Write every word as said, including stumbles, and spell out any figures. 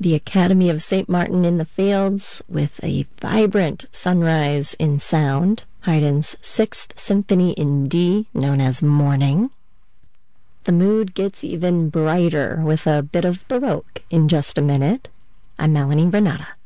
the Academy of Saint Martin in the Fields with a vibrant sunrise in sound, Haydn's Sixth Symphony in D, known as Morning. The mood gets even brighter with a bit of Baroque in just a minute. I'm Melanie Bernata.